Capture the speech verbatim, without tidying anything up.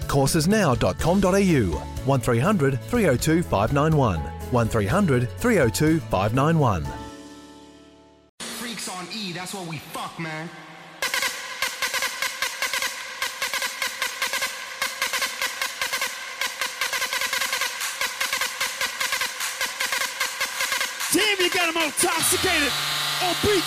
coursesnow dot com dot a u. one three hundred three oh two five nine one. one three hundred three oh two five nine one. Freaks on E, that's what we fuck, man. Damn, you got him all intoxicated on beat